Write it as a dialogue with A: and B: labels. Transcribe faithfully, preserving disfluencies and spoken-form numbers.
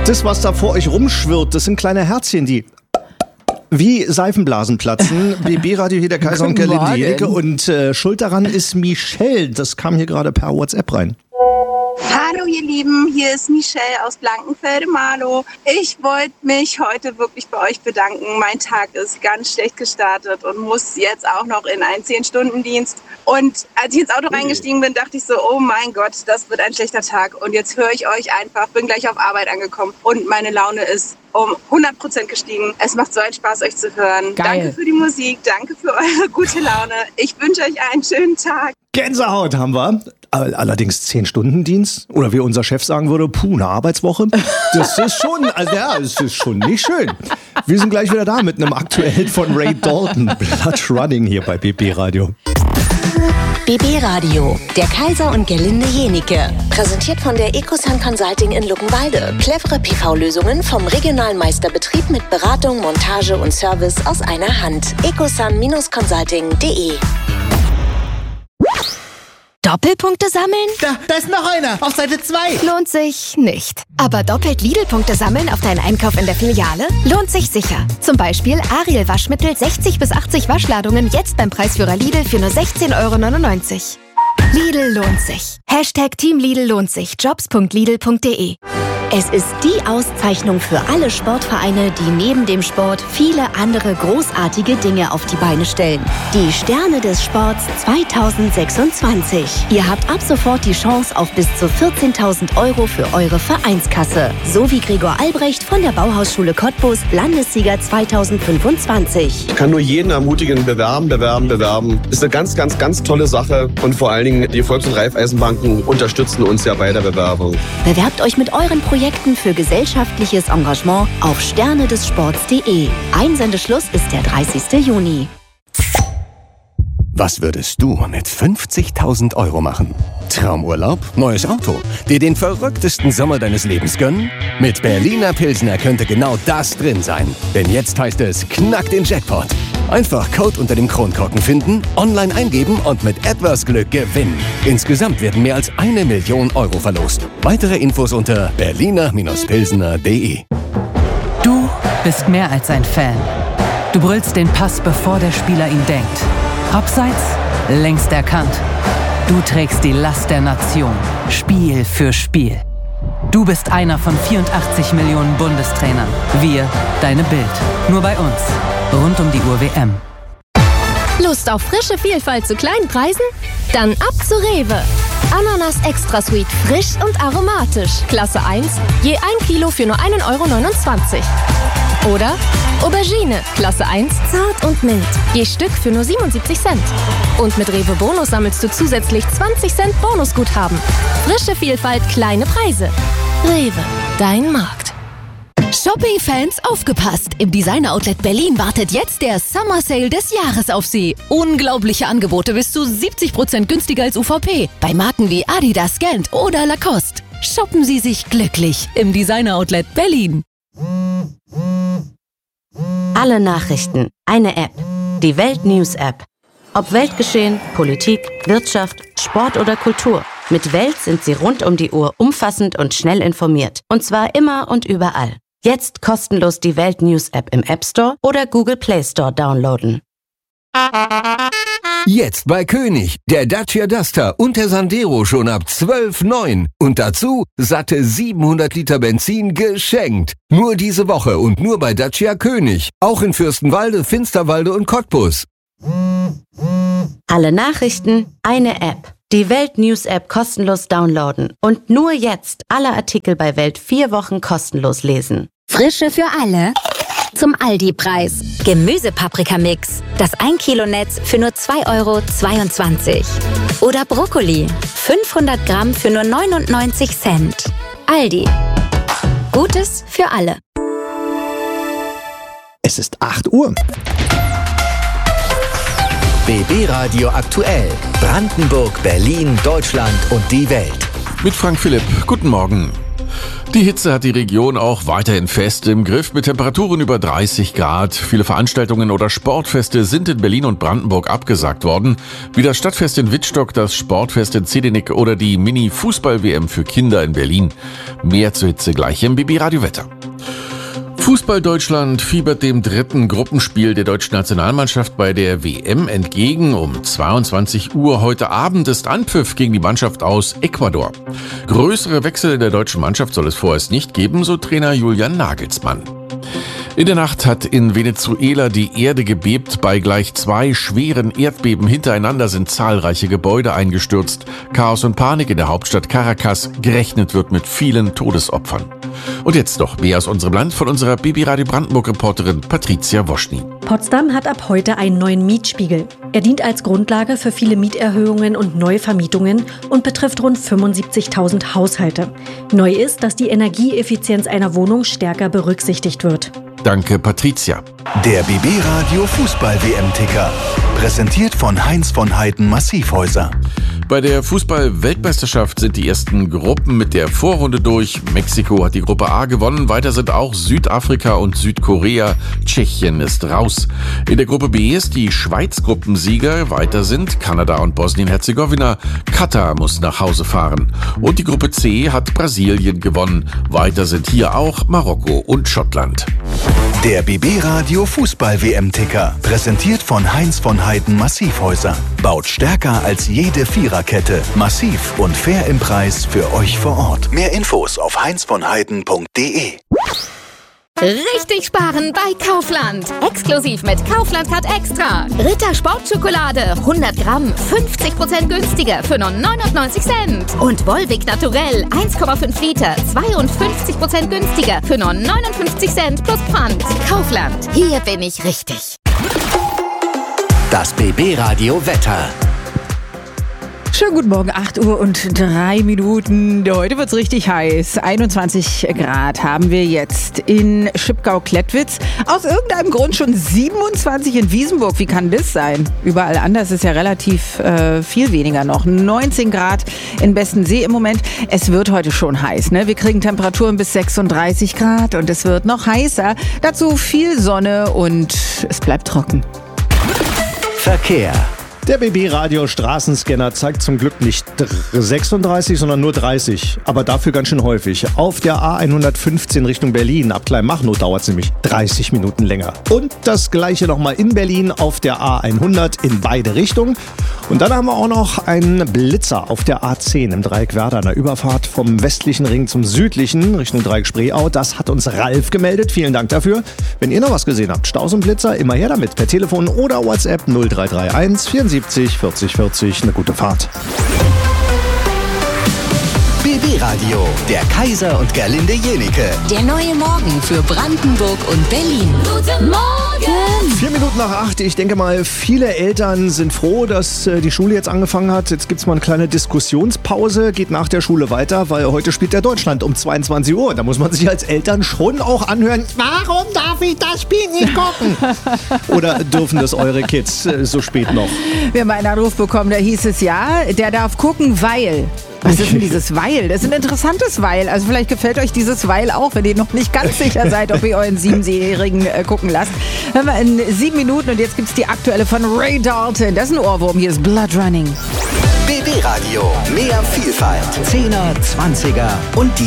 A: Das, was da vor euch rumschwirrt, das sind kleine Herzchen, die wie Seifenblasen platzen. B B-Radio hier, der Kaiser und Gerlinde Jenike. Und äh, schuld daran ist Michelle. Das kam hier gerade per WhatsApp rein.
B: Hallo ihr Lieben, hier ist Michelle aus Blankenfelde-Marlow. Ich wollte mich heute wirklich bei euch bedanken. Mein Tag ist ganz schlecht gestartet und muss jetzt auch noch in einen zehn-Stunden-Dienst. Und als ich ins Auto reingestiegen bin, dachte ich so, oh mein Gott, das wird ein schlechter Tag. Und jetzt höre ich euch einfach, bin gleich auf Arbeit angekommen und meine Laune ist um hundert Prozent gestiegen. Es macht so einen Spaß, euch zu hören.
C: Geil.
B: Danke für die Musik, danke für eure gute Laune. Ich wünsche euch einen schönen Tag.
A: Gänsehaut haben wir. Allerdings zehn-Stunden-Dienst. Oder wie unser Chef sagen würde, puh, eine Arbeitswoche. Das ist schon, also ja, das ist schon nicht schön. Wir sind gleich wieder da mit einem Aktuell von Ray Dalton. Blood Running hier bei B B-Radio.
D: B B-Radio, der Kaiser und Gerlinde Jenike. Präsentiert von der Ecosun Consulting in Luckenwalde. Clevere P V-Lösungen vom regionalen Meisterbetrieb mit Beratung, Montage und Service aus einer Hand. ecosun Consulting punkt de.
E: Doppelpunkte sammeln?
C: Da, da ist noch einer, auf Seite zwei.
E: Lohnt sich nicht. Aber doppelt Lidl-Punkte sammeln auf deinen Einkauf in der Filiale? Lohnt sich sicher. Zum Beispiel Ariel Waschmittel sechzig bis achtzig Waschladungen jetzt beim Preisführer Lidl für nur sechzehn Euro neunundneunzig. Lidl lohnt sich. Hashtag Team Lidl lohnt sich. jobs punkt lidl punkt de.
F: Es ist die Auszeichnung für alle Sportvereine, die neben dem Sport viele andere großartige Dinge auf die Beine stellen. Die Sterne des Sports zweitausendsechsundzwanzig. Ihr habt ab sofort die Chance auf bis zu vierzehntausend Euro für eure Vereinskasse. So wie Gregor Albrecht von der Bauhausschule Cottbus, Landessieger zweitausendfünfundzwanzig.
G: Ich kann nur jeden ermutigen, bewerben, bewerben, bewerben. Ist eine ganz, ganz, ganz tolle Sache. Und vor allen Dingen, die Volks- und Raiffeisenbanken unterstützen uns ja bei der Bewerbung.
F: Bewerbt euch mit euren Projekten für gesellschaftliches Engagement auf sterne des sports punkt de. Einsendeschluss ist der dreißigster Juni.
H: Was würdest du mit fünfzigtausend Euro machen? Traumurlaub? Neues Auto? Dir den verrücktesten Sommer deines Lebens gönnen? Mit Berliner Pilsner könnte genau das drin sein. Denn jetzt heißt es, knack den Jackpot. Einfach Code unter dem Kronkorken finden, online eingeben und mit etwas Glück gewinnen. Insgesamt werden mehr als eine Million Euro verlost. Weitere Infos unter berliner pilsner punkt de.
I: Du bist mehr als ein Fan. Du brüllst den Pass, bevor der Spieler ihn denkt. Abseits, längst erkannt. Du trägst die Last der Nation, Spiel für Spiel. Du bist einer von vierundachtzig Millionen Bundestrainern. Wir, deine Bild. Nur bei uns. Rund um die Uhr W M.
E: Lust auf frische Vielfalt zu kleinen Preisen? Dann ab zu Rewe. Ananas Extra Sweet, frisch und aromatisch. Klasse eins, je ein Kilo für nur ein Euro neunundzwanzig. Oder Aubergine, Klasse eins, zart und mild. Je Stück für nur siebenundsiebzig Cent. Und mit Rewe Bonus sammelst du zusätzlich zwanzig Cent Bonusguthaben. Frische Vielfalt, kleine Preise. Rewe, dein Markt.
F: Shopping-Fans, aufgepasst! Im Designer-Outlet Berlin wartet jetzt der Summer Sale des Jahres auf Sie. Unglaubliche Angebote bis zu siebzig Prozent günstiger als U V P. Bei Marken wie Adidas, Gant oder Lacoste. Shoppen Sie sich glücklich im Designer-Outlet Berlin.
J: Alle Nachrichten, eine App. Die Welt News App. Ob Weltgeschehen, Politik, Wirtschaft, Sport oder Kultur. Mit Welt sind Sie rund um die Uhr umfassend und schnell informiert. Und zwar immer und überall. Jetzt kostenlos die Welt News App im App Store oder Google Play Store downloaden.
H: Jetzt bei König, der Dacia Duster und der Sandero schon ab zwölf Komma neun. Und dazu satte siebenhundert Liter Benzin geschenkt. Nur diese Woche und nur bei Dacia König. Auch in Fürstenwalde, Finsterwalde und Cottbus.
J: Alle Nachrichten, eine App. Die Welt News App kostenlos downloaden. Und nur jetzt alle Artikel bei Welt vier Wochen kostenlos lesen.
K: Frische für alle zum Aldi-Preis. Gemüsepaprikamix. Das ein Kilo Netz für nur zwei Euro zweiundzwanzig. Oder Brokkoli. fünfhundert Gramm für nur neunundneunzig Cent. Aldi. Gutes für alle.
A: Es ist acht Uhr.
L: B B-Radio aktuell. Brandenburg, Berlin, Deutschland und die Welt.
M: Mit Frank Philipp. Guten Morgen. Die Hitze hat die Region auch weiterhin fest im Griff mit Temperaturen über dreißig Grad. Viele Veranstaltungen oder Sportfeste sind in Berlin und Brandenburg abgesagt worden, wie das Stadtfest in Wittstock, das Sportfest in Zedinik oder die Mini-Fußball-W M für Kinder in Berlin. Mehr zur Hitze gleich im B B Radio Wetter. Fußball Deutschland fiebert dem dritten Gruppenspiel der deutschen Nationalmannschaft bei der W M entgegen. Um zweiundzwanzig Uhr heute Abend ist Anpfiff gegen die Mannschaft aus Ecuador. Größere Wechsel in der deutschen Mannschaft soll es vorerst nicht geben, so Trainer Julian Nagelsmann. In der Nacht hat in Venezuela die Erde gebebt. Bei gleich zwei schweren Erdbeben hintereinander sind zahlreiche Gebäude eingestürzt. Chaos und Panik in der Hauptstadt Caracas. Gerechnet wird mit vielen Todesopfern. Und jetzt noch mehr aus unserem Land von unserer B B Radio Brandenburg-Reporterin Patricia Woschny.
N: Potsdam hat ab heute einen neuen Mietspiegel. Er dient als Grundlage für viele Mieterhöhungen und Neuvermietungen und betrifft rund fünfundsiebzigtausend Haushalte. Neu ist, dass die Energieeffizienz einer Wohnung stärker berücksichtigt wird.
M: Danke, Patricia.
O: Der B B Radio Fußball-W M-Ticker. Präsentiert von Heinz von Heiden Massivhäuser.
M: Bei der Fußball-Weltmeisterschaft sind die ersten Gruppen mit der Vorrunde durch. Mexiko hat die Gruppe A gewonnen. Weiter sind auch Südafrika und Südkorea. Tschechien ist raus. In der Gruppe B ist die Schweiz Gruppensieger. Weiter sind Kanada und Bosnien-Herzegowina. Katar muss nach Hause fahren. Und die Gruppe C hat Brasilien gewonnen. Weiter sind hier auch Marokko und Schottland.
O: Der B B Radio Fußball-W M-Ticker. Präsentiert von Heinz von Heiden Massivhäuser. Baut stärker als jede Viererkette. Massiv und fair im Preis für euch vor Ort. Mehr Infos auf heinz von heiden punkt de.
E: Richtig sparen bei Kaufland. Exklusiv mit Kaufland Card Extra. Ritter Sportschokolade hundert Gramm fünfzig Prozent günstiger für nur neunundneunzig Cent. Und Volvic Naturell eins Komma fünf Liter zweiundfünfzig Prozent günstiger für nur neunundfünfzig Cent plus Pfand. Kaufland, hier bin ich richtig.
L: Das B B Radio Wetter.
P: Schönen guten Morgen, acht Uhr und drei Minuten. Heute wird's richtig heiß. einundzwanzig Grad haben wir jetzt in Schipgau-Klettwitz. Aus irgendeinem Grund schon siebenundzwanzig in Wiesenburg. Wie kann das sein? Überall anders ist ja relativ äh, viel weniger noch. neunzehn Grad in Bestensee im Moment. Es wird heute schon heiß, ne? Wir kriegen Temperaturen bis sechsunddreißig Grad und es wird noch heißer. Dazu viel Sonne und es bleibt trocken.
L: Verkehr.
A: Der B B Radio Straßenscanner zeigt zum Glück nicht sechsunddreißig, sondern nur dreißig. Aber dafür ganz schön häufig. Auf der A hundertfünfzehn Richtung Berlin, ab Kleinmachnow, dauert es nämlich dreißig Minuten länger. Und das gleiche nochmal in Berlin auf der A hundert in beide Richtungen. Und dann haben wir auch noch einen Blitzer auf der A zehn im Dreieck Werder an der Überfahrt vom westlichen Ring zum südlichen Richtung Dreieck Spreeau. Das hat uns Ralf gemeldet. Vielen Dank dafür. Wenn ihr noch was gesehen habt, Staus und Blitzer, immer her damit. Per Telefon oder WhatsApp null drei drei eins vierundsiebzig vierzig vierzig. Eine gute Fahrt.
L: B B Radio, der Kaiser und Gerlinde Jenike.
D: Der neue Morgen für Brandenburg und Berlin. Guten Morgen!
A: Vier Minuten nach acht. Ich denke mal, viele Eltern sind froh, dass äh, die Schule jetzt angefangen hat. Jetzt gibt es mal eine kleine Diskussionspause, geht nach der Schule weiter, weil heute spielt der Deutschland um zweiundzwanzig Uhr. Da muss man sich als Eltern schon auch anhören, warum darf ich das Spiel nicht gucken? Oder dürfen das eure Kids äh, so spät noch?
P: Wir haben einen Anruf bekommen, da hieß es ja, der darf gucken, weil... Was ist denn dieses Weil? Das ist ein interessantes Weil. Also vielleicht gefällt euch dieses Weil auch, wenn ihr noch nicht ganz sicher seid, ob ihr euren Siebenjährigen äh, gucken lasst. Hören wir in sieben Minuten und jetzt gibt's die aktuelle von Ray Dalton. Das ist ein Ohrwurm, hier ist Blood Running.
L: B B Radio, mehr Vielfalt, Zehner, Zwanziger und die